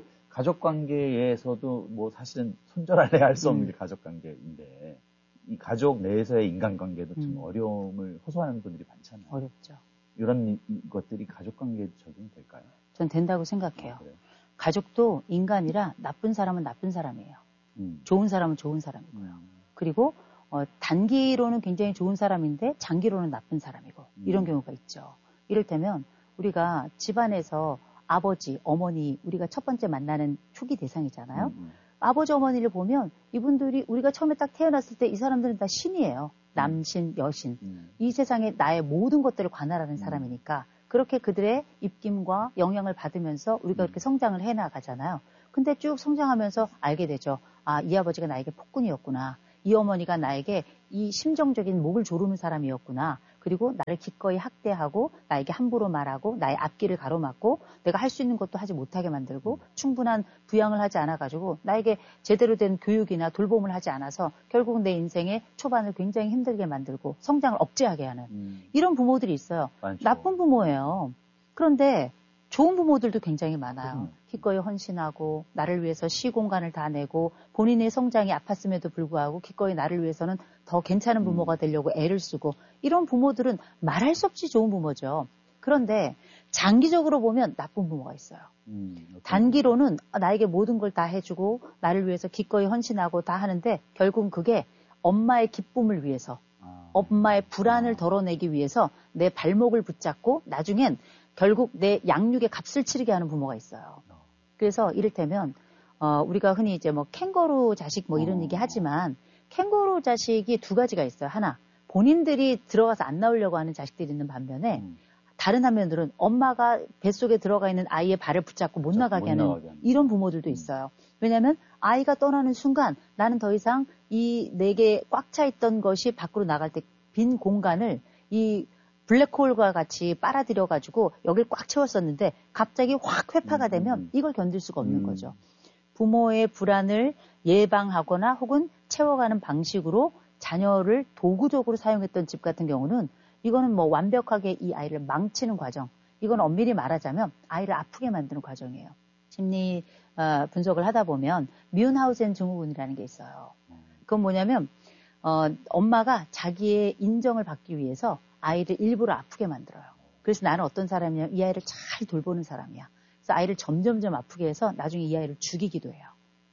가족관계에서도 뭐 사실은 손절할래 할 수 없는 음. 게 가족관계인데 이 가족 내에서의 인간관계도 좀 음. 어려움을 호소하는 분들이 많잖아요. 어렵죠. 이런 것들이 가족관계에도 적용이 될까요? 전 된다고 생각해요. 아, 가족도 인간이라 나쁜 사람은 나쁜 사람이에요. 음. 좋은 사람은 좋은 사람이고요. 음. 그리고 어, 단기로는 굉장히 좋은 사람인데 장기로는 나쁜 사람이고 음. 이런 경우가 있죠. 이를테면 우리가 집안에서 아버지, 어머니 우리가 첫 번째 만나는 초기 대상이잖아요. 음. 아버지, 어머니를 보면 이분들이 우리가 처음에 딱 태어났을 때 이 사람들은 다 신이에요. 남신, 여신. 음. 이 세상에 나의 모든 것들을 관할하는 음. 사람이니까 그렇게 그들의 입김과 영향을 받으면서 우리가 그렇게 성장을 해나가잖아요. 근데 쭉 성장하면서 알게 되죠. 아, 이 아버지가 나에게 폭군이었구나. 이 어머니가 나에게 이 심정적인 목을 조르는 사람이었구나. 그리고 나를 기꺼이 학대하고 나에게 함부로 말하고 나의 앞길을 가로막고 내가 할 수 있는 것도 하지 못하게 만들고 충분한 부양을 하지 않아가지고 나에게 제대로 된 교육이나 돌봄을 하지 않아서 결국은 내 인생의 초반을 굉장히 힘들게 만들고 성장을 억제하게 하는 음. 이런 부모들이 있어요. 많죠. 나쁜 부모예요. 그런데 좋은 부모들도 굉장히 많아요. 음. 기꺼이 헌신하고 나를 위해서 시공간을 다 내고 본인의 성장이 아팠음에도 불구하고 기꺼이 나를 위해서는 더 괜찮은 부모가 되려고 애를 쓰고 이런 부모들은 말할 수 없이 좋은 부모죠. 그런데 장기적으로 보면 나쁜 부모가 있어요. 음, 단기로는 나에게 모든 걸 다 해주고 나를 위해서 기꺼이 헌신하고 다 하는데 결국은 그게 엄마의 기쁨을 위해서 아. 엄마의 불안을 덜어내기 위해서 내 발목을 붙잡고 나중엔 결국 내 양육의 값을 치르게 하는 부모가 있어요. 그래서 이를테면 어, 우리가 흔히 이제 뭐 캥거루 자식 뭐 이런 어. 얘기 하지만 캥거루 자식이 두 가지가 있어요. 하나, 본인들이 들어가서 안 나오려고 하는 자식들이 있는 반면에 음. 다른 한면으로는 엄마가 뱃속에 들어가 있는 아이의 발을 붙잡고 못 나가게 못 하는 나가게 하는. 이런 부모들도 음. 있어요. 왜냐하면 아이가 떠나는 순간 나는 더 이상 이 내게 꽉 차 있던 것이 밖으로 나갈 때 빈 공간을 이 블랙홀과 같이 빨아들여가지고 여길 꽉 채웠었는데 갑자기 확 회파가 되면 이걸 견딜 수가 없는 음. 거죠. 부모의 불안을 예방하거나 혹은 채워가는 방식으로 자녀를 도구적으로 사용했던 집 같은 경우는 이거는 뭐 완벽하게 이 아이를 망치는 과정. 이건 엄밀히 말하자면 아이를 아프게 만드는 과정이에요. 심리 어, 분석을 하다 보면 뮌하우젠 증후군이라는 게 있어요. 그건 뭐냐면 어, 엄마가 자기의 인정을 받기 위해서 아이를 일부러 아프게 만들어요. 그래서 나는 어떤 사람이냐면 이 아이를 잘 돌보는 사람이야. 그래서 아이를 점점점 아프게 해서 나중에 이 아이를 죽이기도 해요.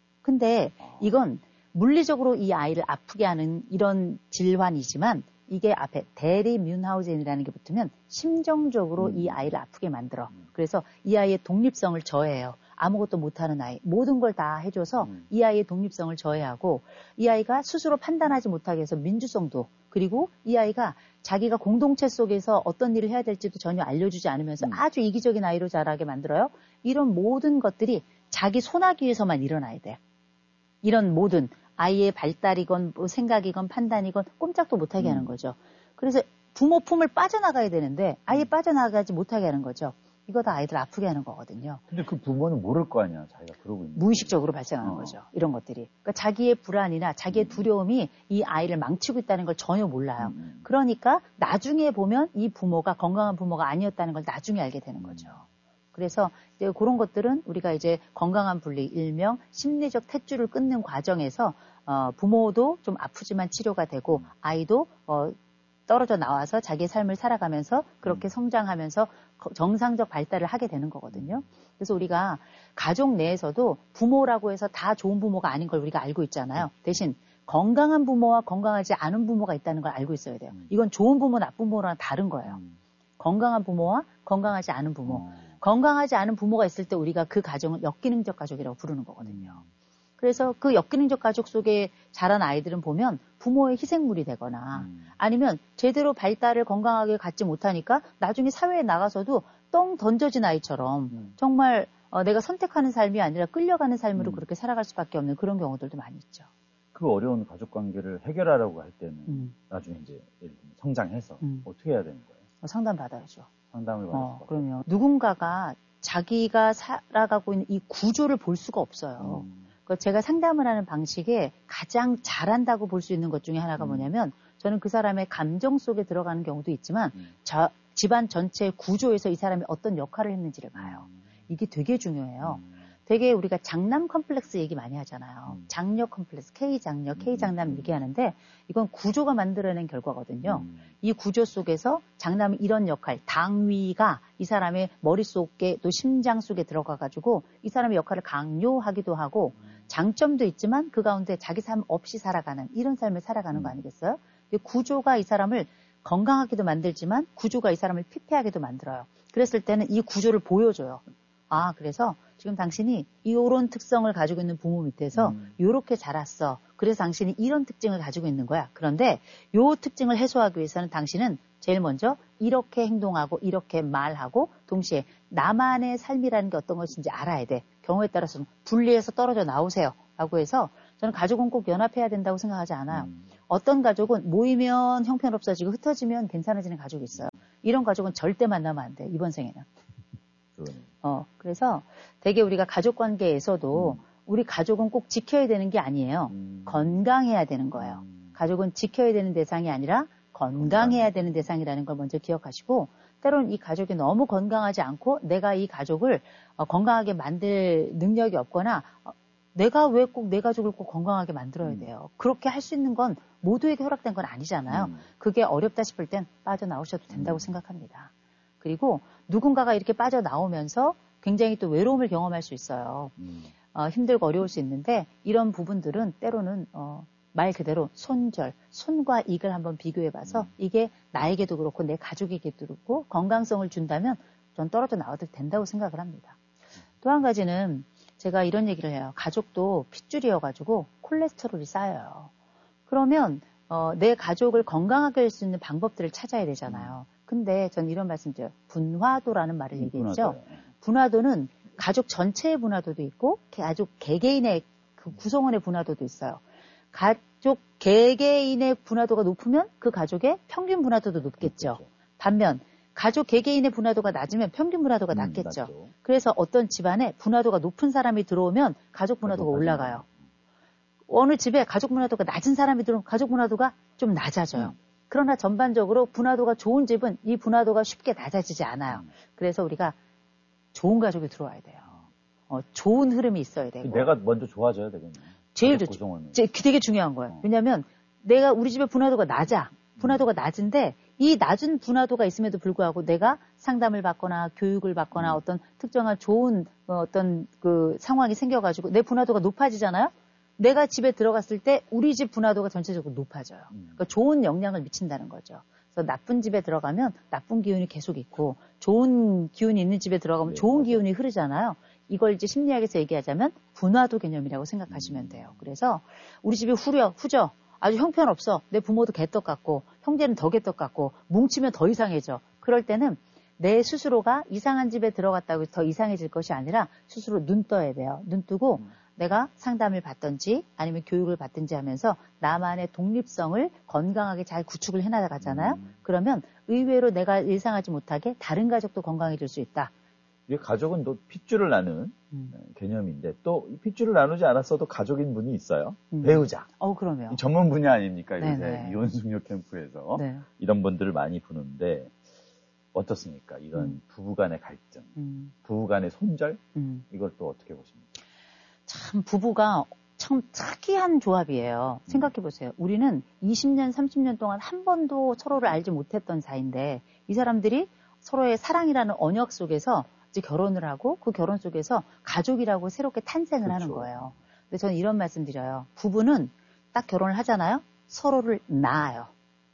근데 이건 물리적으로 이 아이를 아프게 하는 이런 질환이지만 이게 앞에 대리 뮌하우젠이라는 게 붙으면 심정적으로 음. 이 아이를 아프게 만들어. 그래서 이 아이의 독립성을 저해해요. 아무것도 못하는 아이. 모든 걸 다 해줘서 음. 이 아이의 독립성을 저해하고 이 아이가 스스로 판단하지 못하게 해서 민주성도 그리고 이 아이가 자기가 공동체 속에서 어떤 일을 해야 될지도 전혀 알려주지 않으면서 음. 아주 이기적인 아이로 자라게 만들어요. 이런 모든 것들이 자기 손아귀 위해서만 일어나야 돼요. 이런 모든 아이의 발달이건 뭐 생각이건 판단이건 꼼짝도 못하게 음. 하는 거죠. 그래서 부모 품을 빠져나가야 되는데 아예 빠져나가지 못하게 하는 거죠. 이거 다 아이들 아프게 하는 거거든요. 근데 그 부모는 모를 거 아니야. 자기가 그러고 있는. 무의식적으로 발생하는 어. 거죠. 이런 것들이. 그러니까 자기의 불안이나 자기의 음. 두려움이 이 아이를 망치고 있다는 걸 전혀 몰라요. 음. 그러니까 나중에 보면 이 부모가 건강한 부모가 아니었다는 걸 나중에 알게 되는 거죠. 그래서 이제 그런 것들은 우리가 이제 건강한 분리, 일명 심리적 탯줄을 끊는 과정에서 어, 부모도 좀 아프지만 치료가 되고 아이도 어, 떨어져 나와서 자기의 삶을 살아가면서 그렇게 성장하면서 정상적 발달을 하게 되는 거거든요. 그래서 우리가 가족 내에서도 부모라고 해서 다 좋은 부모가 아닌 걸 우리가 알고 있잖아요. 대신 건강한 부모와 건강하지 않은 부모가 있다는 걸 알고 있어야 돼요. 이건 좋은 부모, 나쁜 부모랑 다른 거예요. 건강한 부모와 건강하지 않은 부모. 건강하지 않은 부모가 있을 때 우리가 그 가정을 역기능적 가족이라고 부르는 거거든요. 그래서 그 역기능적 가족 속에 자란 아이들은 보면 부모의 희생물이 되거나 음. 아니면 제대로 발달을 건강하게 갖지 못하니까 나중에 사회에 나가서도 똥 던져진 아이처럼 음. 정말 어, 내가 선택하는 삶이 아니라 끌려가는 삶으로 음. 그렇게 살아갈 수밖에 없는 그런 경우들도 많이 있죠. 그 어려운 가족 관계를 해결하라고 할 때는 음. 나중에 이제 예를 들면 성장해서 음. 어떻게 해야 되는 거예요? 어, 상담 받아야죠. 상담을 받을 어, 수가 그러면 누군가가 자기가 살아가고 있는 이 구조를 볼 수가 없어요. 음. 제가 상담을 하는 방식에 가장 잘한다고 볼 수 있는 것 중에 하나가 음. 뭐냐면 저는 그 사람의 감정 속에 들어가는 경우도 있지만 음. 저, 집안 전체의 구조에서 이 사람이 어떤 역할을 했는지를 봐요. 음. 이게 되게 중요해요. 음. 되게 우리가 장남 컴플렉스 얘기 많이 하잖아요. 음. 장녀 컴플렉스, K장녀, K장남 이렇게 하는데 이건 구조가 만들어낸 결과거든요. 음. 이 구조 속에서 장남이 이런 역할, 당위가 이 사람의 머릿속에 또 심장 속에 들어가가지고 이 사람의 역할을 강요하기도 하고 장점도 있지만 그 가운데 자기 삶 없이 살아가는 이런 삶을 살아가는 음. 거 아니겠어요? 구조가 이 사람을 건강하게도 만들지만 구조가 이 사람을 피폐하게도 만들어요. 그랬을 때는 이 구조를 보여줘요. 아, 그래서 지금 당신이 이런 특성을 가지고 있는 부모 밑에서 음. 이렇게 자랐어. 그래서 당신이 이런 특징을 가지고 있는 거야. 그런데 이 특징을 해소하기 위해서는 당신은 제일 먼저 이렇게 행동하고 이렇게 말하고 동시에 나만의 삶이라는 게 어떤 것인지 알아야 돼. 경우에 따라서는 분리해서 떨어져 나오세요. 라고 해서 저는 가족은 꼭 연합해야 된다고 생각하지 않아요. 음. 어떤 가족은 모이면 형편없어지고 흩어지면 괜찮아지는 가족이 있어요. 이런 가족은 절대 만나면 안 돼. 이번 생에는. 어, 그래서 되게 우리가 가족 관계에서도 음. 우리 가족은 꼭 지켜야 되는 게 아니에요. 음. 건강해야 되는 거예요. 음. 가족은 지켜야 되는 대상이 아니라 건강해야 건강. 되는 대상이라는 걸 먼저 기억하시고 때로는 이 가족이 너무 건강하지 않고 내가 이 가족을 어, 건강하게 만들 능력이 없거나 어, 내가 왜 꼭 내 가족을 꼭 건강하게 만들어야 돼요. 음. 그렇게 할 수 있는 건 모두에게 허락된 건 아니잖아요. 음. 그게 어렵다 싶을 땐 빠져나오셔도 된다고 음. 생각합니다. 그리고 누군가가 이렇게 빠져나오면서 굉장히 또 외로움을 경험할 수 있어요. 음. 어, 힘들고 어려울 수 있는데 이런 부분들은 때로는 어, 말 그대로 손절, 손과 익을 한번 비교해봐서 음. 이게 나에게도 그렇고 내 가족에게도 그렇고 건강성을 준다면 전 떨어져 나와도 된다고 생각을 합니다. 또 한 가지는 제가 이런 얘기를 해요. 가족도 핏줄이어가지고 콜레스테롤이 쌓여요. 그러면 어, 내 가족을 건강하게 할 수 있는 방법들을 찾아야 되잖아요. 근데 전 이런 말씀 드려요. 분화도라는 말을 음, 얘기했죠. 분화도. 분화도는 가족 전체의 분화도도 있고 가족 개개인의 그 구성원의 분화도도 있어요. 가족 개개인의 분화도가 높으면 그 가족의 평균 분화도도 높겠죠. 높겠죠. 반면 가족 개개인의 분화도가 낮으면 평균 분화도가 음, 낮겠죠. 낮죠. 그래서 어떤 집안에 분화도가 높은 사람이 들어오면 가족 분화도가 올라가요. 어느 집에 가족 분화도가 낮은 사람이 들어오면 가족 분화도가 좀 낮아져요. 음. 그러나 전반적으로 분화도가 좋은 집은 이 분화도가 쉽게 낮아지지 않아요. 음. 그래서 우리가 좋은 가족이 들어와야 돼요. 어, 좋은 흐름이 있어야 되고. 내가 먼저 좋아져야 되겠네. 제일 좋죠. 되게 중요한 거예요. 어. 왜냐하면 내가 우리 집에 분화도가 낮아. 분화도가 낮은데 이 낮은 분화도가 있음에도 불구하고 내가 상담을 받거나 교육을 받거나 음. 어떤 특정한 좋은 어떤 그 상황이 생겨가지고 내 분화도가 높아지잖아요. 내가 집에 들어갔을 때 우리 집 분화도가 전체적으로 높아져요. 그러니까 좋은 영향을 미친다는 거죠. 그래서 나쁜 집에 들어가면 나쁜 기운이 계속 있고 좋은 기운이 있는 집에 들어가면 네, 좋은 맞아요. 기운이 흐르잖아요. 이걸 이제 심리학에서 얘기하자면 분화도 개념이라고 생각하시면 돼요. 그래서 우리 집이 후려, 후져. 아주 형편없어. 내 부모도 개떡 같고 형제는 더 개떡 같고 뭉치면 더 이상해져. 그럴 때는 내 스스로가 이상한 집에 들어갔다고 더 이상해질 것이 아니라 스스로 눈 떠야 돼요. 눈 뜨고 음. 내가 상담을 받든지 아니면 교육을 받든지 하면서 나만의 독립성을 건강하게 잘 구축을 해나가잖아요. 음. 그러면 의외로 내가 예상하지 못하게 다른 가족도 건강해질 수 있다. 이게 가족은 또 핏줄을 나누는 음. 개념인데 또 핏줄을 나누지 않았어도 가족인 분이 있어요. 음. 배우자. 어, 그럼요. 전문 분야 아닙니까? 요새 이혼숙녀 캠프에서 네. 이런 분들을 많이 부르는데 어떻습니까? 이런 음. 부부간의 갈등, 음. 부부간의 손절 음. 이걸 또 어떻게 보십니까? 참 부부가 참 특이한 조합이에요. 음. 생각해보세요. 우리는 이십 년, 삼십 년 동안 한 번도 서로를 알지 못했던 사이인데 이 사람들이 서로의 사랑이라는 언역 속에서 이제 결혼을 하고 그 결혼 속에서 가족이라고 새롭게 탄생을 그렇죠. 하는 거예요. 근데 저는 이런 말씀 드려요. 부부는 딱 결혼을 하잖아요. 서로를 낳아요.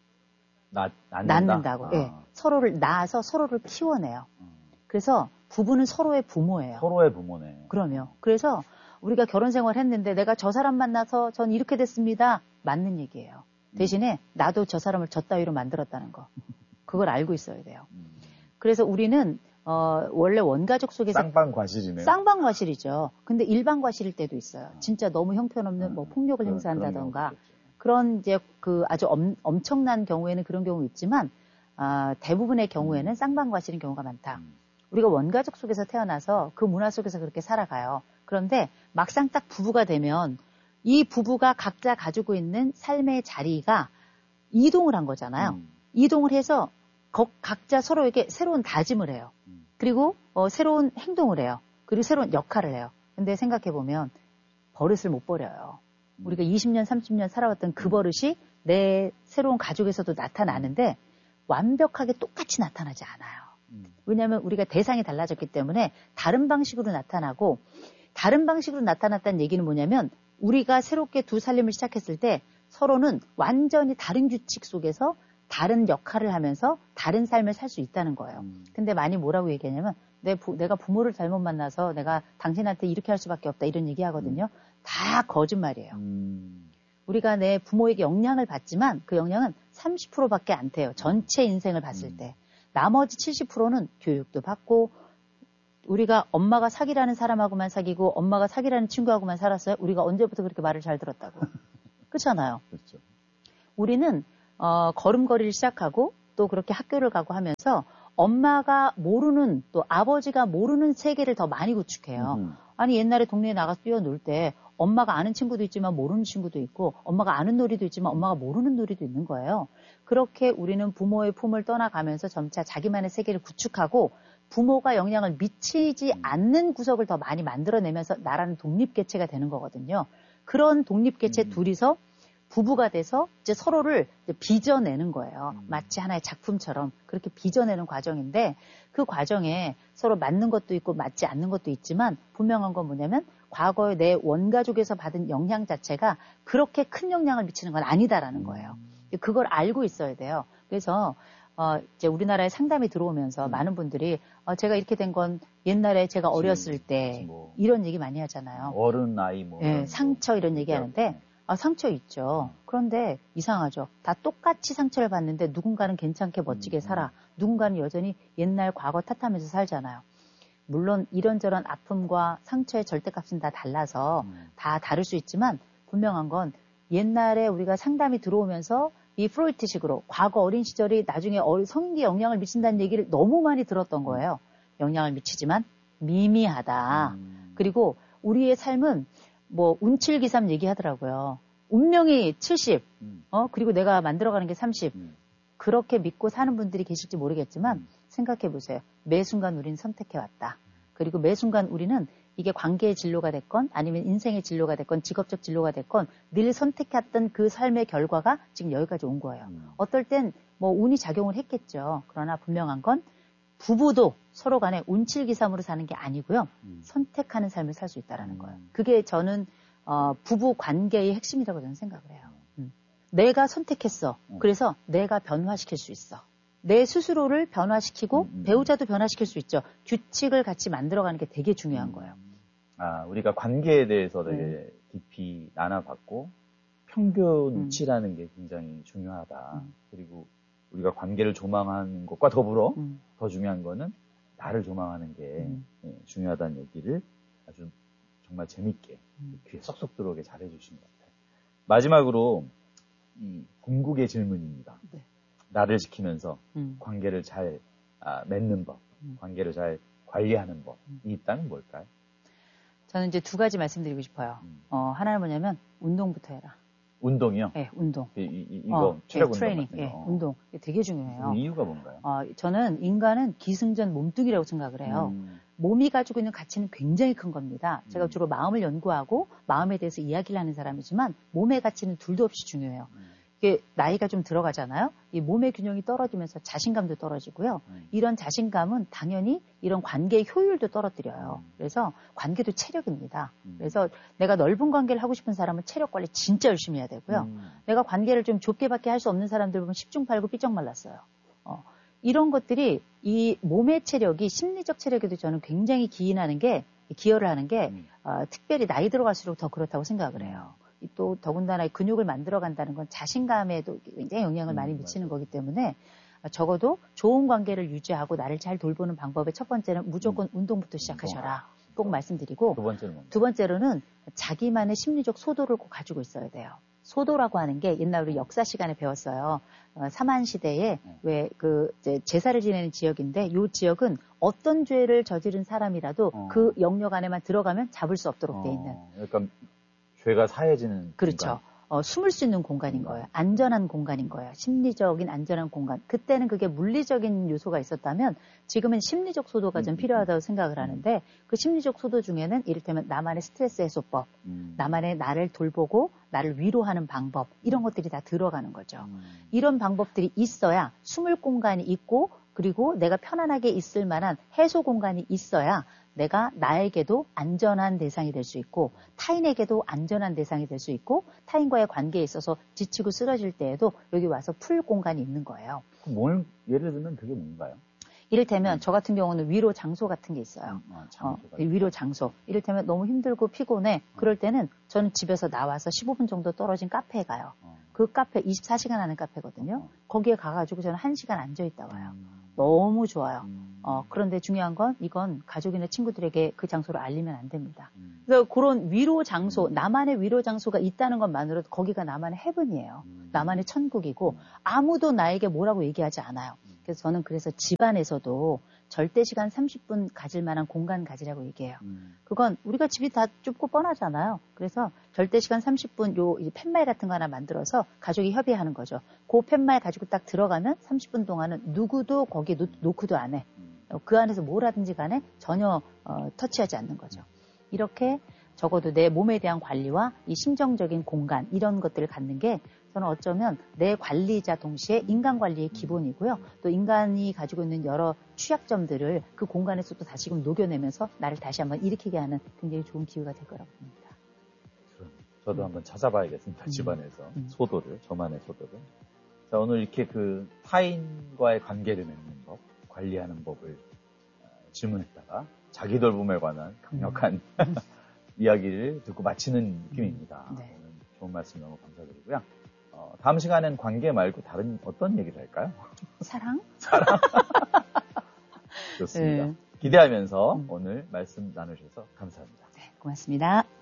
낳, 낳는다고. 아. 네. 서로를 낳아서 서로를 키워내요. 음. 그래서 부부는 서로의 부모예요. 서로의 부모네. 그럼요. 그래서 우리가 결혼 생활을 했는데 내가 저 사람 만나서 전 이렇게 됐습니다. 맞는 얘기예요. 대신에 나도 저 사람을 저 따위로 만들었다는 거. 그걸 알고 있어야 돼요. 그래서 우리는 어, 원래 원가족 속에서 쌍방과실이네요. 쌍방과실이죠. 근데 일방과실일 때도 있어요. 진짜 너무 형편없는 뭐 폭력을 그런, 행사한다던가 그런 이제 그 아주 엄, 엄청난 경우에는 그런 경우 있지만 아, 대부분의 경우에는 쌍방과실인 경우가 많다. 우리가 원가족 속에서 태어나서 그 문화 속에서 그렇게 살아가요. 그런데 막상 딱 부부가 되면 이 부부가 각자 가지고 있는 삶의 자리가 이동을 한 거잖아요. 음. 이동을 해서 각자 서로에게 새로운 다짐을 해요. 음. 그리고 어, 새로운 행동을 해요. 그리고 새로운 역할을 해요. 근데 생각해보면 버릇을 못 버려요. 음. 우리가 이십 년, 삼십 년 살아왔던 그 버릇이 내 새로운 가족에서도 나타나는데 완벽하게 똑같이 나타나지 않아요. 음. 왜냐하면 우리가 대상이 달라졌기 때문에 다른 방식으로 나타나고 다른 방식으로 나타났다는 얘기는 뭐냐면 우리가 새롭게 두 살림을 시작했을 때 서로는 완전히 다른 규칙 속에서 다른 역할을 하면서 다른 삶을 살 수 있다는 거예요. 음. 근데 많이 뭐라고 얘기하냐면 내 부, 내가 부모를 잘못 만나서 내가 당신한테 이렇게 할 수밖에 없다 이런 얘기 하거든요. 음. 다 거짓말이에요. 음. 우리가 내 부모에게 영향을 받지만 그 영향은 삼십 퍼센트밖에 안 돼요. 전체 인생을 봤을 때. 나머지 칠십 퍼센트는 교육도 받고 우리가 엄마가 사귀라는 사람하고만 사귀고 엄마가 사귀라는 친구하고만 살았어요. 우리가 언제부터 그렇게 말을 잘 들었다고. 그렇잖아요. 그렇죠. 우리는 어, 걸음걸이를 시작하고 또 그렇게 학교를 가고 하면서 엄마가 모르는 또 아버지가 모르는 세계를 더 많이 구축해요. 음. 아니 옛날에 동네에 나가서 뛰어놀 때 엄마가 아는 친구도 있지만 모르는 친구도 있고 엄마가 아는 놀이도 있지만 엄마가 모르는 놀이도 있는 거예요. 그렇게 우리는 부모의 품을 떠나가면서 점차 자기만의 세계를 구축하고 부모가 영향을 미치지 않는 구석을 더 많이 만들어내면서 나라는 독립개체가 되는 거거든요. 그런 독립개체 음. 둘이서 부부가 돼서 이제 서로를 이제 빚어내는 거예요. 음. 마치 하나의 작품처럼 그렇게 빚어내는 과정인데 그 과정에 서로 맞는 것도 있고 맞지 않는 것도 있지만 분명한 건 뭐냐면 과거에 내 원가족에서 받은 영향 자체가 그렇게 큰 영향을 미치는 건 아니다라는 거예요. 음. 그걸 알고 있어야 돼요. 그래서 어, 이제 우리나라에 상담이 들어오면서 음. 많은 분들이 어, 제가 이렇게 된 건 옛날에 제가 그치, 어렸을 때 뭐, 이런 얘기 많이 하잖아요. 어른 나이 뭐. 네, 상처 이런 얘기 하는데 아, 상처 있죠. 그런데 이상하죠. 다 똑같이 상처를 받는데 누군가는 괜찮게 멋지게 살아. 누군가는 여전히 옛날 과거 탓하면서 살잖아요. 물론 이런저런 아픔과 상처의 절대값은 다 달라서 음. 다 다를 수 있지만 분명한 건 옛날에 우리가 상담이 들어오면서 이 프로이트식으로 과거 어린 시절이 나중에 성인기에 영향을 미친다는 얘기를 너무 많이 들었던 거예요. 영향을 미치지만 미미하다. 음. 그리고 우리의 삶은 뭐 운칠기삼 얘기하더라고요. 운명이 칠십, 음. 어 그리고 내가 만들어가는 게 삼십. 음. 그렇게 믿고 사는 분들이 계실지 모르겠지만 음. 생각해 보세요. 매 순간 우리는 선택해왔다. 그리고 매 순간 우리는 이게 관계의 진로가 됐건 아니면 인생의 진로가 됐건 직업적 진로가 됐건 늘 선택했던 그 삶의 결과가 지금 여기까지 온 거예요. 음. 어떨 땐 뭐 운이 작용을 했겠죠. 그러나 분명한 건 부부도 서로 간에 운칠기삼으로 사는 게 아니고요. 음. 선택하는 삶을 살 수 있다는 음. 거예요. 그게 저는 어, 부부 관계의 핵심이라고 저는 생각을 해요. 음. 내가 선택했어. 음. 그래서 내가 변화시킬 수 있어. 내 스스로를 변화시키고 음. 배우자도 변화시킬 수 있죠. 규칙을 같이 만들어가는 게 되게 중요한 거예요. 아, 우리가 관계에 대해서 되게 음. 깊이 나눠봤고 평균치라는 음. 게 굉장히 중요하다. 음. 그리고 우리가 관계를 조망하는 것과 더불어 음. 더 중요한 거는 나를 조망하는 게 음. 예, 중요하다는 얘기를 아주 정말 재밌게 음. 귀에 쏙쏙 들어오게 잘해주신 것 같아요. 마지막으로 이 궁극의 질문입니다. 네. 나를 지키면서 음. 관계를 잘 아, 맺는 법, 음. 관계를 잘 관리하는 법이 있다면 뭘까요? 저는 이제 두 가지 말씀드리고 싶어요. 음. 어, 하나는 뭐냐면 운동부터 해라. 운동이요? 네, 운동. 이, 이, 이거 어, 체력 네, 트레이닝, 예, 네, 운동. 이게 되게 중요해요. 이유가 뭔가요? 어, 저는 인간은 기승전 몸뚱이라고 생각을 해요. 음. 몸이 가지고 있는 가치는 굉장히 큰 겁니다. 제가 음. 주로 마음을 연구하고 마음에 대해서 이야기를 하는 사람이지만 몸의 가치는 둘도 없이 중요해요. 음. 이게 나이가 좀 들어가잖아요. 이 몸의 균형이 떨어지면서 자신감도 떨어지고요. 음. 이런 자신감은 당연히 이런 관계의 효율도 떨어뜨려요. 음. 그래서 관계도 체력입니다. 음. 그래서 내가 넓은 관계를 하고 싶은 사람은 체력 관리 진짜 열심히 해야 되고요. 음. 내가 관계를 좀 좁게밖에 할 수 없는 사람들 보면 십중팔구 삐쩍 말랐어요. 어, 이런 것들이 이 몸의 체력이 심리적 체력에도 저는 굉장히 기인하는 게 기여를 하는 게 음. 어, 특별히 나이 들어갈수록 더 그렇다고 생각을 해요. 또 더군다나 근육을 만들어간다는 건 자신감에도 굉장히 영향을 많이 미치는 거기 때문에 적어도 좋은 관계를 유지하고 나를 잘 돌보는 방법의 첫 번째는 무조건 음. 운동부터 시작하셔라. 꼭 말씀드리고 두 번째는 두 번째로는 자기만의 심리적 소도를 꼭 가지고 있어야 돼요. 소도라고 하는 게 옛날 우리 역사 시간에 배웠어요. 어, 삼한 시대에 음. 왜 그 제사를 지내는 지역인데 이 지역은 어떤 죄를 저지른 사람이라도 어. 그 영역 안에만 들어가면 잡을 수 없도록 돼 있는. 어. 그러니까 죄가 사해지는 그렇죠. 어, 숨을 수 있는 공간인 공간. 거예요. 안전한 공간인 거예요. 심리적인 안전한 공간. 그때는 그게 물리적인 요소가 있었다면 지금은 심리적 소도가 좀 음, 필요하다고 생각을 하는데 음. 그 심리적 소도 중에는 이를테면 나만의 스트레스 해소법, 음. 나만의 나를 돌보고 나를 위로하는 방법 이런 것들이 다 들어가는 거죠. 음. 이런 방법들이 있어야 숨을 공간이 있고 그리고 내가 편안하게 있을 만한 해소 공간이 있어야 내가 나에게도 안전한 대상이 될 수 있고 타인에게도 안전한 대상이 될 수 있고 타인과의 관계에 있어서 지치고 쓰러질 때에도 여기 와서 풀 공간이 있는 거예요. 뭘 예를 들면 그게 뭔가요? 이를테면 음. 저 같은 경우는 위로 장소 같은 게 있어요. 음, 아, 장소 어, 위로 장소. 이를테면 너무 힘들고 피곤해. 그럴 때는 저는 집에서 나와서 십오 분 정도 떨어진 카페에 가요. 어. 그 카페 이십사 시간 하는 카페거든요. 어. 거기에 가가지고 저는 한 시간 앉아있다 와요. 음. 너무 좋아요. 음. 어, 그런데 중요한 건 이건 가족이나 친구들에게 그 장소를 알리면 안 됩니다. 음. 그래서 그런 위로 장소, 음. 나만의 위로 장소가 있다는 것만으로도 거기가 나만의 헤븐이에요. 음. 나만의 천국이고 음. 아무도 나에게 뭐라고 얘기하지 않아요. 그래서 저는 그래서 집안에서도 절대 시간 삼십 분 가질 만한 공간 가지라고 얘기해요. 음. 그건 우리가 집이 다 좁고 뻔하잖아요. 그래서 절대 시간 삼십 분 요 팻말 같은 거 하나 만들어서 가족이 협의하는 거죠. 그 팻말 가지고 딱 들어가면 삼십 분 동안은 누구도 거기에 놓, 노크도 안 해. 그 안에서 뭘 하든지 간에 전혀 어, 터치하지 않는 거죠. 이렇게 적어도 내 몸에 대한 관리와 이 심정적인 공간 이런 것들을 갖는 게 저는 어쩌면 내 관리자 동시에 인간 관리의 기본이고요. 또 인간이 가지고 있는 여러 취약점들을 그 공간에서 또 다시금 녹여내면서 나를 다시 한번 일으키게 하는 굉장히 좋은 기회가 될 거라고 봅니다. 저도 음. 한번 찾아봐야겠습니다. 음. 집안에서 음. 소도를, 저만의 소도를. 자, 오늘 이렇게 그 타인과의 관계를 맺는 법, 관리하는 법을 질문했다가 자기 돌봄에 관한 강력한 음. 이야기를 듣고 마치는 느낌입니다. 네. 오늘 좋은 말씀 너무 감사드리고요. 어, 다음 시간엔 관계 말고 다른 어떤 얘기를 할까요? 사랑? 사랑. 좋습니다. 네. 기대하면서 음. 오늘 말씀 나누셔서 감사합니다. 네, 고맙습니다.